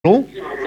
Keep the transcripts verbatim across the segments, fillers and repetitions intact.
¿No?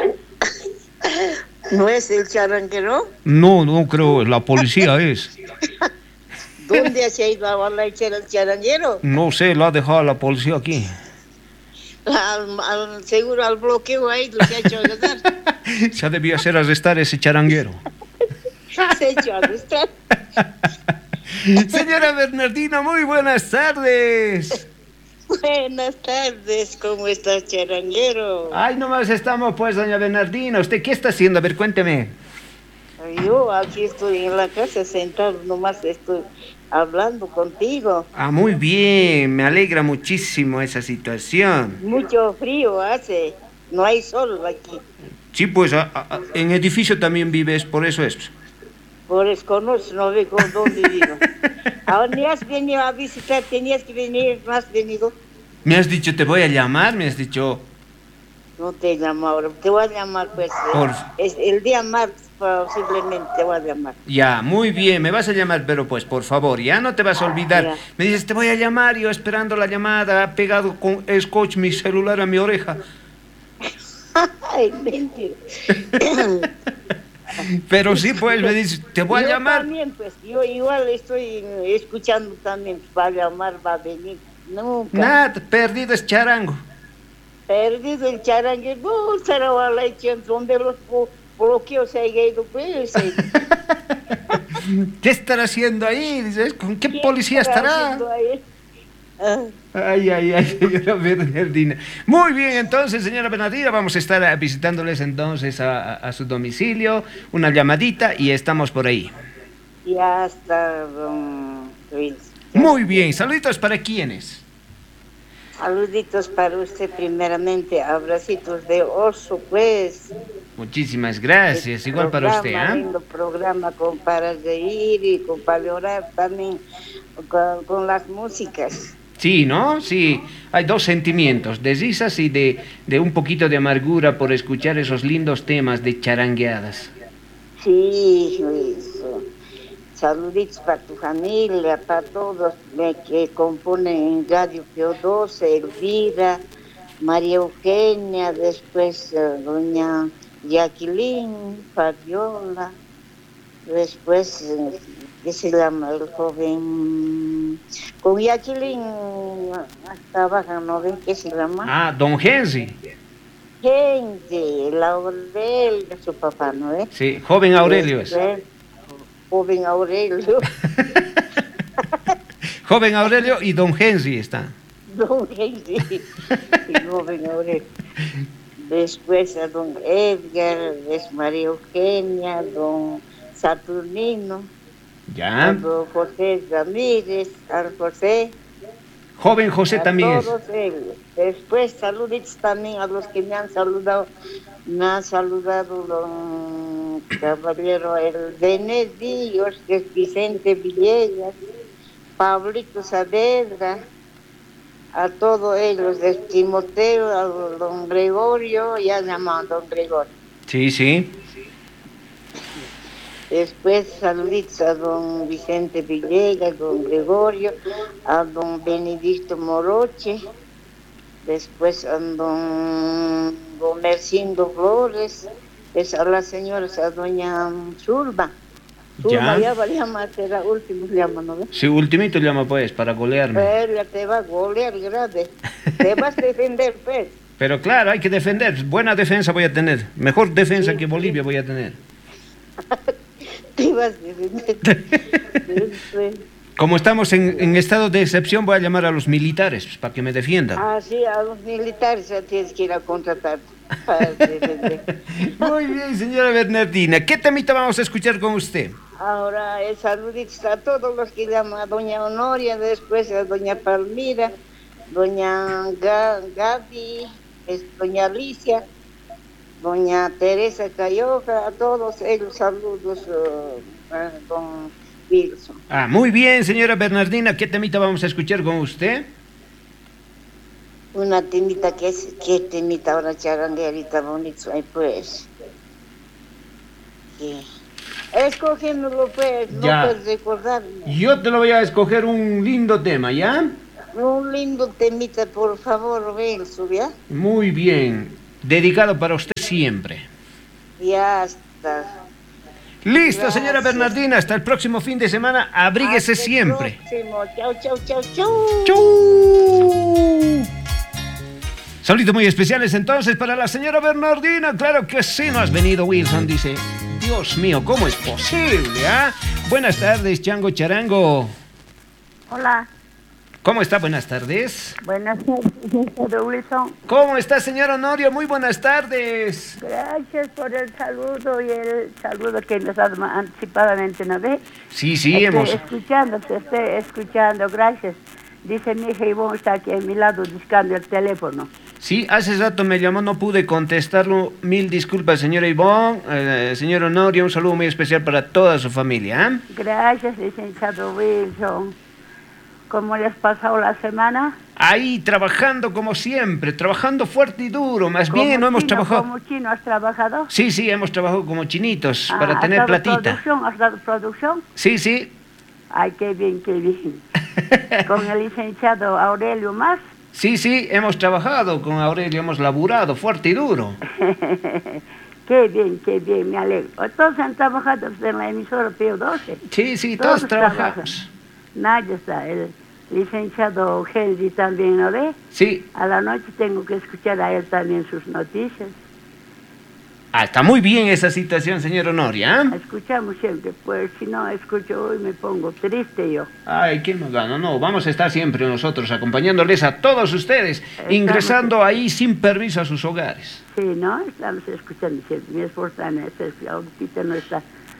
¿No es el charanguero? No, no creo, la policía es. ¿Dónde se ha ido a echar el charanguero? No sé, la ha dejado la policía aquí. Al, al- seguro al bloqueo ha ido, se ha hecho agarrar. Ya debía ser arrestar ese charanguero. Se ha hecho arrestar. Señora Bernardina, muy buenas tardes. Buenas tardes, ¿cómo estás, charanguero? Ay, nomás estamos pues, doña Bernardina. ¿Usted qué está haciendo? A ver, cuénteme. Yo aquí estoy en la casa sentado, nomás estoy hablando contigo. Ah, muy bien, me alegra muchísimo esa situación. Mucho frío hace, no hay sol aquí. Sí, pues a- a- en edificio también vives, por eso es. Por eso conozco, no veo con dónde vivo. Ahora ni has venido a visitar, tenías que venir, no has venido. Me has dicho, te voy a llamar, me has dicho, No te llamo ahora, te voy a llamar pues, eh, por... es el día martes posiblemente te voy a llamar. Ya, muy bien, me vas a llamar, pero pues por favor, ya no te vas a olvidar. Ya. Me dices, te voy a llamar, yo esperando la llamada, pegado con scotch mi celular a mi oreja. Ay, mentira. Pero sí, pues, me dices, te voy a Yo llamar. también, pues, yo igual estoy eh, escuchando también, va a llamar, va a venir. Nunca. Nada, perdido es charango. Perdido el charangue, no, será la leche, donde los blo- bloqueos se ha ido, pues. eh. ¿Qué estará haciendo ahí? Dices, ¿con qué ¿Quién policía estará? haciendo ahí? Ah, Ay, ay, ay, señora Bernardina. Muy bien, entonces, señora Bernardina, vamos a estar eh, visitándoles entonces a, a- a su domicilio, una llamadita y estamos por ahí. ya está, don Luis. Ya Muy está. bien, saluditos para quienes. Saluditos para usted primeramente, abracitos de oso, pues. Muchísimas gracias, Este igual para usted, programa, ¿ah? lindo programa con para reír y con para llorar también con, con las músicas. Sí, ¿no? Sí, hay dos sentimientos, de risas y de, de un poquito de amargura por escuchar esos lindos temas de charangueadas. Sí, Luis. Saluditos para tu familia, para todos eh, que componen en Radio Pio doce, Elvira, María Eugenia, después eh, doña Jacqueline, Fabiola, después, eh, ¿qué se llama el joven? Con Jacqueline ah, trabaja, ¿no ven qué se llama? Ah, don Henry. Gente, Laurel, su papá, ¿no ves? Sí, joven Aurelio es. Después, joven Aurelio. Joven Aurelio y don Henry está. Don Henry, y joven Aurelio. Después a don Edgar, es María Eugenia, don Saturnino, a Ya. don José Ramírez, al José, Joven José a también es. todos ellos. Después saluditos también a los que me han saludado, me han saludado don caballero el Benedillos, que es Vicente Villegas, Pablito Saavedra, a todos ellos, de Timoteo, a don Gregorio, ya llaman don Gregorio. Sí, sí. Después saluditos a don Vicente Villegas, don Gregorio, a don Benedicto Moroche, después a don Gomercindo Flores, es a las señoras, a doña Zulma. Zulma Ya. ya va a llamar, será último llama, ¿no ves? Sí, ultimito llama pues para golearme. Ella te va a golear grande. Te vas a defender, pues. Pero claro, hay que defender. Buena defensa voy a tener. Mejor defensa Sí, que sí. Bolivia voy a tener. Te vas a defender. Después, Como estamos en, en estado de excepción, voy a llamar a los militares pues, para que me defiendan. ah, sí, a los militares ya tienes que ir a contratar para defender. Muy bien, señora Bernardina. ¿Qué temita vamos a escuchar con usted? Ahora, eh, saluditos a todos los que llaman a doña Honoria, después a doña Palmira, doña Ga- Gaby, es doña Alicia, doña Teresa Cayoja, a todos ellos saludos, eh, a don Wilson. Ah, muy bien, señora Bernardina. ¿Qué temita vamos a escuchar con usted? Una temita que es, ¿qué temita ahora charanguerita bonito? Ay, pues. Sí. Escógemelo, pues, no Ya. puedes recordarme. Yo te lo voy a escoger un lindo tema, ¿ya? Un lindo temita, por favor, Wilson, ¿ya? Muy bien. dedicado para usted siempre. Ya está. Listo, Gracias. señora Bernardina, hasta el próximo fin de semana, abríguese Hasta el siempre. próximo. Chau, chau, chau, chau. ¡Chau! Saludos muy especiales entonces para la señora Bernardina. Claro que sí, no has venido, Wilson, dice. Dios mío, ¿cómo es posible, ah? Buenas tardes, Chango Charango. Hola, ¿Cómo está? Buenas tardes. buenas tardes, señor Wilson. ¿Cómo está, señor Honorio? Muy buenas tardes. Gracias por el saludo y el saludo que nos ha dado anticipadamente, ¿no ve? Sí, sí, estoy hemos... escuchando, te estoy escuchando, gracias. Dice mi hija Ivonne, está aquí a mi lado buscando el teléfono. Sí, hace rato me llamó, no pude contestarlo. Mil disculpas, señora Ivonne. Eh, señor Honorio, un saludo muy especial para toda su familia. ¿eh? Gracias, licenciado Wilson. ¿Cómo les ha pasado la semana? Ahí, trabajando como siempre, trabajando fuerte y duro. Más bien, ¿Como no hemos chino, trabajado... ¿Como chino has trabajado? Sí, sí, hemos trabajado como chinitos Ah, para ¿has tener dado platita. producción? ¿Has dado producción? Sí, sí. Ay, qué bien, qué bien. Con el licenciado Aurelio Más. Sí, sí, hemos trabajado con Aurelio, hemos laburado fuerte y duro. Qué bien, qué bien, me alegro. Todos han trabajado en la emisora Pío doce. Sí, sí, todos, Todos trabajamos. Nadie está. El licenciado Henry también, ¿no ve? Sí. A la noche tengo que escuchar a él también sus noticias. Ah, está muy bien esa situación, señor Honoria. ¿eh? Escuchamos siempre, pues si no escucho hoy me pongo triste yo. Ay, ¿quién nos gana? No, vamos a estar siempre nosotros acompañándoles a todos ustedes, Estamos... ingresando ahí sin permiso a sus hogares. Sí, ¿no? Estamos escuchando siempre. Mi esposa también está, ahorita no está.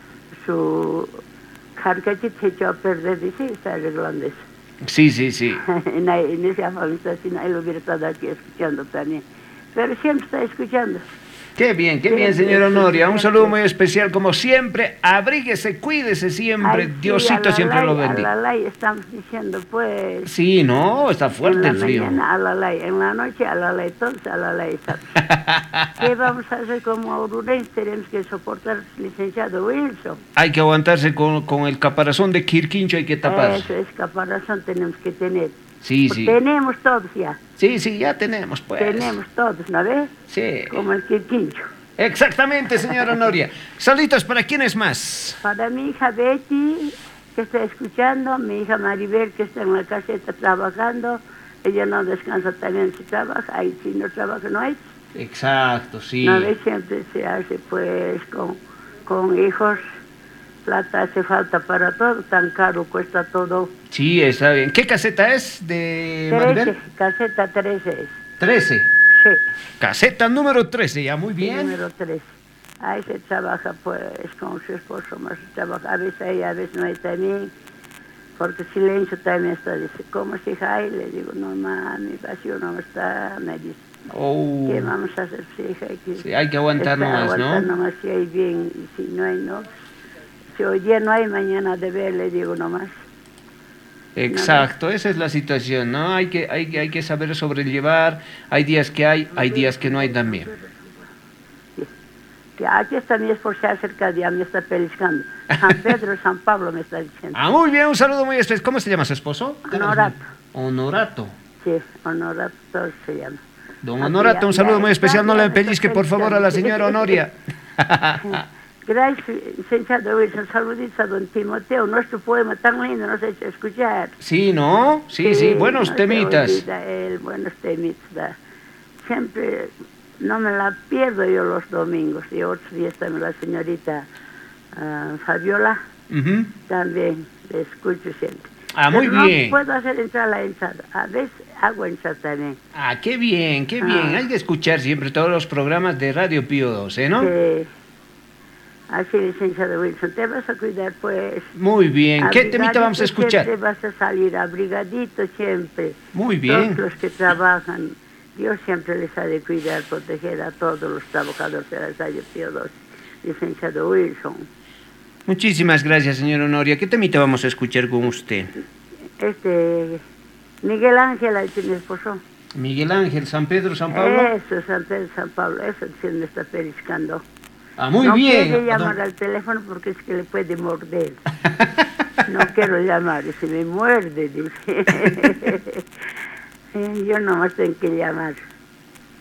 Su carcachita se echó a perder, dice, está arreglando eso. Sí, sí, sí. en, en esa familia, si no, él hubiera estado aquí escuchando también. Pero siempre está escuchando. Qué bien, qué bien, señor Honoria. Un saludo muy especial, como siempre. Abríguese, cuídese siempre. Ay, sí, Diosito siempre alalay, lo bendiga. Alalay, estamos diciendo, pues. Sí, no, está fuerte el en la frío. mañana, alalay, en la noche, alalay, entonces, alalay. ¿Qué vamos a hacer como orurenses? Tenemos que soportar, licenciado Wilson. Hay que aguantarse con, con el caparazón de Quirquincho, hay que tapar. Eso es caparazón, tenemos que tener. Sí, Pues sí. tenemos todos ya. Sí, sí, ya tenemos, pues. Tenemos todos, ¿no ves? Sí. Como el quirquincho. Exactamente, señor Honoria. Saluditos para quiénes más. Para mi hija Betty, que está escuchando, mi hija Maribel, que está en la caseta trabajando, ella no descansa también si trabaja, ahí si no trabaja no hay. Exacto, sí. No ves, siempre se hace pues con, con hijos, plata hace falta para todo, tan caro cuesta todo. Sí, está bien. ¿Qué caseta es de Maribel? trece, caseta trece es. trece. Sí. Caseta número trece, ya muy bien. Número trece. Ahí se trabaja pues con su esposo, más se trabaja, a veces ahí, a veces no hay también, porque silencio también está, dice, ¿cómo es hija? Y le digo, no mami, vacío no está, me dice, Oh. ¿qué vamos a hacer si hija? Hay que, Sí, hay que aguantar está, nomás, aguantar ¿no? nomás si hay bien, y si no hay no, si hoy día no hay, mañana de ver, le digo nomás. Exacto, esa es la situación, ¿no? Hay que, hay que, hay que saber sobrellevar, hay días que hay, hay días que no hay también. Que aquí está mi esposa acerca de ya me está pellizcando. San Pedro, San Pablo me está diciendo. Ah, muy bien, un saludo muy especial. ¿Cómo se llama su esposo? Honorato. Honorato. Sí, Honorato todo se llama. Don Aquí Honorato, ya- un saludo ya muy está, especial. No ya le me está pellizque, por favor, a la señora Honoria. Gracias, licenciado Wilson. Saluditos a don Timoteo. Nuestro poema tan lindo nos ha hecho escuchar. Sí, ¿no? Sí, sí, buenos no se temitas. olvida él, buenos temitas. da. Siempre no me la pierdo yo los domingos. Y otros días también la señorita ah, Fabiola, Ujú. también le escucho siempre. Ah, muy Pero bien. no puedo hacer entrar la entrada. A veces hago entrar también. Ah, qué bien, qué bien. Ah. Hay que escuchar siempre todos los programas de Radio Pío doce, ¿no? Sí. Así, licenciado Wilson, te vas a cuidar, pues. Muy bien. ¿Qué temita Abrigadito vamos a escuchar? Siempre vas a salir abrigadito siempre. Muy bien. Todos los que trabajan, Dios siempre les ha de cuidar, proteger a todos los trabajadores de la Radio Pío doce. Licenciado Wilson. Muchísimas gracias, señor Honoria. ¿Qué temita vamos a escuchar con usted? Este, Miguel Ángel, ahí tiene mi esposo. Miguel Ángel, San Pedro, San Pablo. Eso, San Pedro, San Pablo, eso sí me está periscando. Ah, muy no bien. quiere llamar al teléfono porque es que le puede morder. No quiero llamar, si me muerde, dice. Yo nomás tengo que llamar.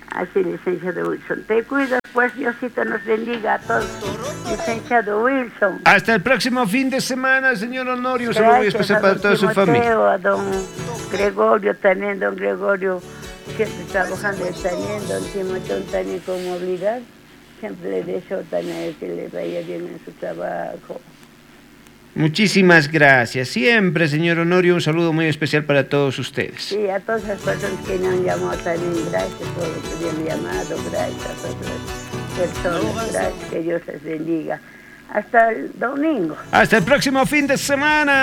Así, licenciado Wilson. Te cuidas, pues, Diosito nos bendiga a todos. Licenciado Wilson. Hasta el próximo fin de semana, señor Honorio. Un saludo muy especial para toda su familia. A don Gregorio también, don Gregorio, siempre trabajando también, don Timotón también con movilidad. Siempre le deseo también que le vaya bien en su trabajo. Muchísimas gracias. Siempre, señor Honorio, un saludo muy especial para todos ustedes. Sí, a todas las personas que me han llamado también, gracias por lo que me han llamado, gracias a todas las personas, gracias, que Dios les bendiga. Hasta el domingo. Hasta el próximo fin de semana.